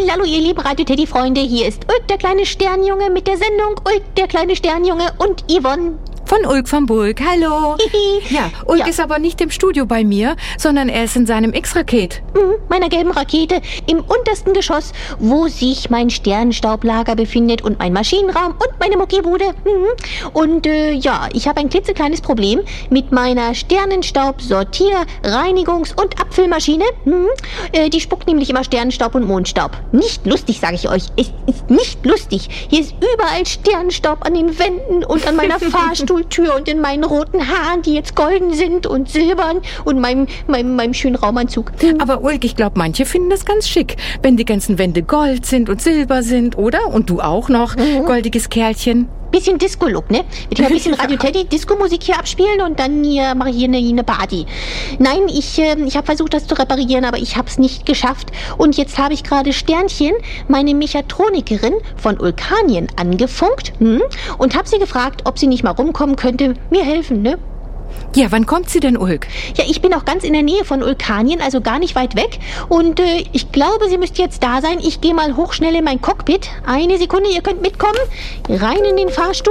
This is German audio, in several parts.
Hallihallo, ihr lieben Radio-Teddy-Freunde. Hier ist Ulk, der kleine Sternjunge mit der Sendung Ulk, der kleine Sternjunge und Yvonne. Von Ulk vom Bulk, hallo. Ja, Ulk ist aber nicht im Studio bei mir, sondern er ist in seinem X-Raket. Meiner gelben Rakete im untersten Geschoss, wo sich mein Sternenstaublager befindet und mein Maschinenraum und meine Muckibude. Und ja, ich habe ein klitzekleines Problem mit meiner Sternenstaub-Sortier-, Reinigungs- und Abfüllmaschine. Die spuckt nämlich immer Sternenstaub und Mondstaub. Nicht lustig, sage ich euch. Es ist nicht lustig. Hier ist überall Sternenstaub an den Wänden und an meiner Fahrstuhltür und in meinen roten Haaren, die jetzt golden sind und silbern und meinem schönen Raumanzug. Aber Ulk, ich glaube, manche finden das ganz schick, wenn die ganzen Wände Gold sind und Silber sind, oder? Und du auch noch, goldiges Kerlchen. Bisschen Disco-Look, ne? Mit ein bisschen Radio-Teddy-Disco-Musik hier abspielen und dann mache ich hier eine Party. Nein, ich habe versucht, das zu reparieren, aber ich habe es nicht geschafft. Und jetzt habe ich gerade Sternchen, meine Mechatronikerin von Ulkanien, angefunkt und habe sie gefragt, ob sie nicht mal rumkommen könnte, mir helfen, ne? Ja, wann kommt sie denn, Ulk? Ja, ich bin auch ganz in der Nähe von Ulkanien, also gar nicht weit weg. Und ich glaube, sie müsste jetzt da sein. Ich gehe mal hochschnell in mein Cockpit. Eine Sekunde, ihr könnt mitkommen. Rein in den Fahrstuhl.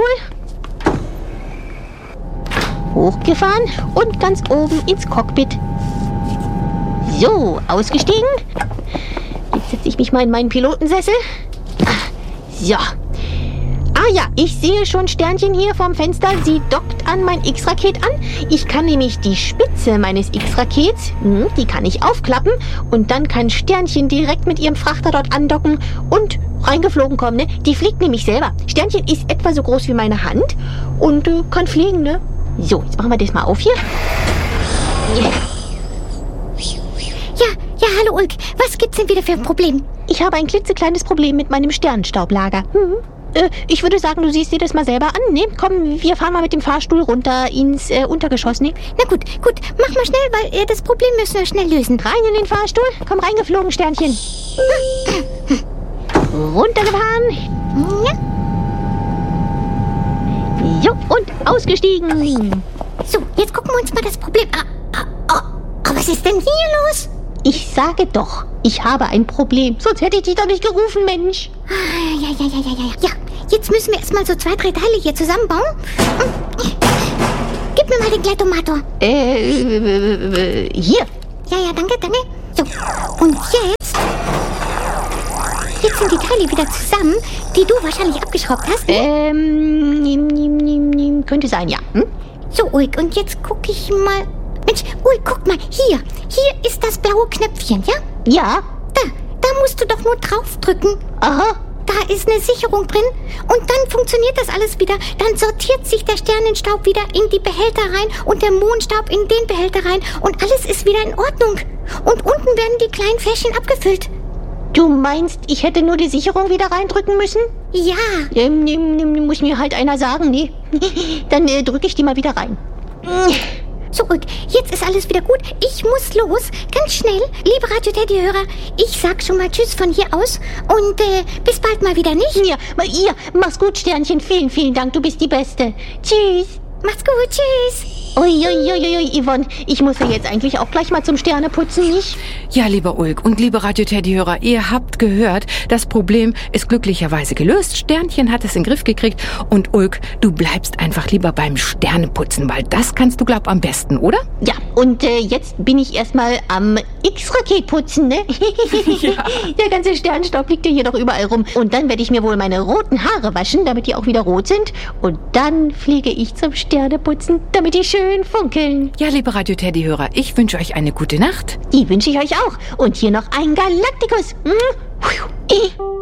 Hochgefahren und ganz oben ins Cockpit. So, ausgestiegen. Jetzt setze ich mich mal in meinen Pilotensessel. So. Ah ja, ich sehe schon Sternchen hier vom Fenster. Sie dockt an mein X-Raket an. Ich kann nämlich die Spitze meines X-Rakets, die kann ich aufklappen. Und dann kann Sternchen direkt mit ihrem Frachter dort andocken und reingeflogen kommen, ne? Die fliegt nämlich selber. Sternchen ist etwa so groß wie meine Hand und kann fliegen, ne? So, jetzt machen wir das mal auf hier. Yeah. Ja, hallo Ulk. Was gibt's denn wieder für ein Problem? Ich habe ein klitzekleines Problem mit meinem Sternenstaublager. Ich würde sagen, du siehst dir das mal selber an, ne? Komm, wir fahren mal mit dem Fahrstuhl runter ins Untergeschoss, ne? Na gut, mach mal schnell, weil das Problem müssen wir schnell lösen. Rein in den Fahrstuhl, komm reingeflogen, Sternchen. Runtergefahren. Ja. Jo, und ausgestiegen. So, jetzt gucken wir uns mal das Problem an. Was ist denn hier los? Ich sage doch, ich habe ein Problem. Sonst hätte ich dich doch nicht gerufen, Mensch. Ja, jetzt müssen wir erstmal so 2, 3 Teile hier zusammenbauen. Gib mir mal den Gleitomator. Hier. Ja, danke. So, und jetzt sind die Teile wieder zusammen, die du wahrscheinlich abgeschraubt hast. Könnte sein, ja. So, Ulk, und jetzt gucke ich mal. Mensch, Ulk, guck mal, hier ist das blaue Knöpfchen, ja? Ja. Da musst du doch nur draufdrücken. Aha. Da ist eine Sicherung drin und dann funktioniert das alles wieder. Dann sortiert sich der Sternenstaub wieder in die Behälter rein und der Mondstaub in den Behälter rein und alles ist wieder in Ordnung. Und unten werden die kleinen Fläschchen abgefüllt. Du meinst, ich hätte nur die Sicherung wieder reindrücken müssen? Ja. Muss mir halt einer sagen, ne? Dann drücke ich die mal wieder rein. So, Ulk, jetzt ist alles wieder gut. Ich muss los. Ganz schnell. Liebe Radio-Teddy-Hörer, ich sag schon mal Tschüss von hier aus. Und bis bald mal wieder, nicht? Ja, mach's gut, Sternchen. Vielen, vielen Dank. Du bist die Beste. Tschüss. Macht's gut. Tschüss. Ui, Yvonne, ich muss ja jetzt eigentlich auch gleich mal zum Sterneputzen, nicht? Ja, lieber Ulk und liebe Radio-Teddy-Hörer, ihr habt gehört, das Problem ist glücklicherweise gelöst. Sternchen hat es in den Griff gekriegt und Ulk, du bleibst einfach lieber beim Sterneputzen, weil das kannst du, glaub, am besten, oder? Ja, und jetzt bin ich erstmal am X-Raket putzen, ne? Ja. Der ganze Sternenstaub liegt ja hier doch überall rum. Und dann werde ich mir wohl meine roten Haare waschen, damit die auch wieder rot sind. Und dann fliege ich zum Sterneputzen, damit die schön funkeln. Ja, liebe Radio-Teddy-Hörer, ich wünsche euch eine gute Nacht. Die wünsche ich euch auch. Und hier noch ein Galaktikus.